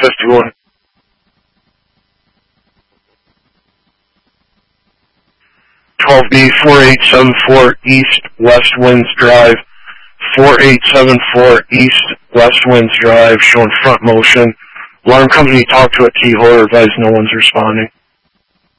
51. 12B 4874 East West Winds Drive. 4874 East West Winds Drive, showing front motion. Alarm company talked to a keyhole, advised no one's responding.